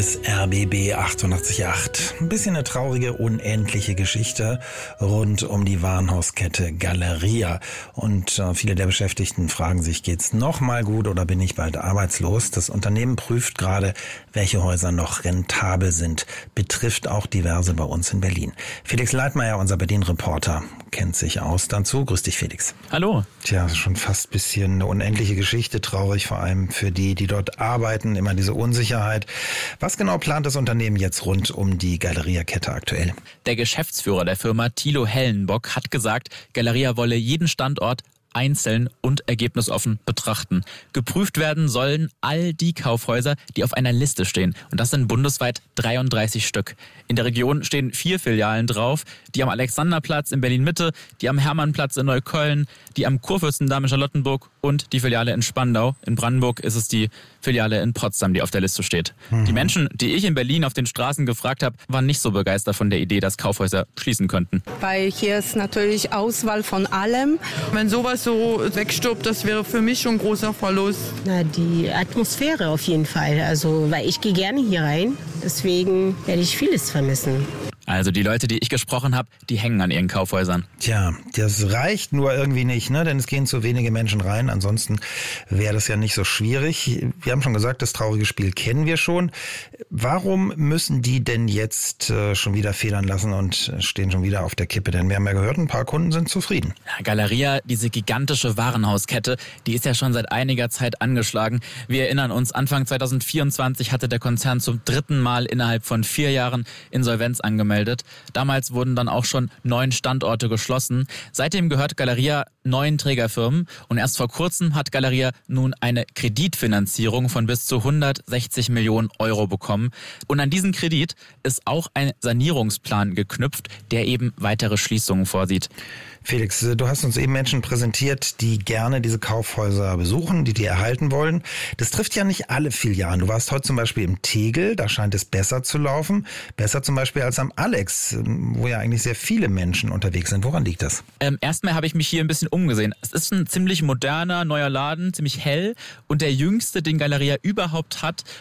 ist RBB 88.8. Ein bisschen eine traurige, unendliche Geschichte rund um die Warenhauskette Galeria. Und viele der Beschäftigten fragen sich, geht's noch mal gut oder bin ich bald arbeitslos? Das Unternehmen prüft gerade, welche Häuser noch rentabel sind. Betrifft auch diverse bei uns in Berlin. Felix Leitmeier, unser Berlin-Reporter, kennt sich aus dazu. Grüß dich, Felix. Hallo. Tja, schon fast ein bisschen eine unendliche Geschichte, traurig vor allem für die dort arbeiten, immer diese Unsicherheit. Was genau plant das Unternehmen jetzt rund um die Galeria-Kette aktuell? Der Geschäftsführer der Firma, Thilo Hellenbock, hat gesagt, Galeria wolle jeden Standort einzeln und ergebnisoffen betrachten. Geprüft werden sollen all die Kaufhäuser, die auf einer Liste stehen. Und das sind bundesweit 33 Stück. In der Region stehen 4 Filialen drauf. Die am Alexanderplatz in Berlin-Mitte, die am Hermannplatz in Neukölln, die am Kurfürstendamm in Charlottenburg und die Filiale in Spandau. In Brandenburg ist es die Filiale in Potsdam, die auf der Liste steht. Die Menschen, die ich in Berlin auf den Straßen gefragt habe, waren nicht so begeistert von der Idee, dass Kaufhäuser schließen könnten. Weil hier ist natürlich Auswahl von allem. Wenn sowas so wegstirbt, das wäre für mich schon ein großer Verlust. Na, die Atmosphäre auf jeden Fall. Also, weil ich gehe gerne hier rein. Deswegen werde ich vieles vermissen. Also die Leute, die ich gesprochen habe, die hängen an ihren Kaufhäusern. Tja, das reicht nur irgendwie nicht, ne? Denn es gehen zu wenige Menschen rein. Ansonsten wäre das ja nicht so schwierig. Wir haben schon gesagt, das traurige Spiel kennen wir schon. Warum müssen die denn jetzt schon wieder federn lassen und stehen schon wieder auf der Kippe? Denn wir haben ja gehört, ein paar Kunden sind zufrieden. Ja, Galeria, diese gigantische Warenhauskette, die ist ja schon seit einiger Zeit angeschlagen. Wir erinnern uns, Anfang 2024 hatte der Konzern zum 3. Mal innerhalb von 4 Jahren Insolvenz angemeldet. Damals wurden dann auch schon 9 Standorte geschlossen. Seitdem gehört Galeria 9 Trägerfirmen und erst vor kurzem hat Galeria nun eine Kreditfinanzierung von bis zu 160 Millionen Euro bekommen. Und an diesen Kredit ist auch ein Sanierungsplan geknüpft, der eben weitere Schließungen vorsieht. Felix, du hast uns eben Menschen präsentiert, die gerne diese Kaufhäuser besuchen, die erhalten wollen. Das trifft ja nicht alle Filialen. Du warst heute zum Beispiel im Tegel, da scheint es besser zu laufen. Besser zum Beispiel als am Alex, wo ja eigentlich sehr viele Menschen unterwegs sind. Woran liegt das? Erstmal habe ich mich hier ein bisschen umgesehen. Es ist ein ziemlich moderner, neuer Laden, ziemlich hell und der jüngste, den Galeria überhaupt hat.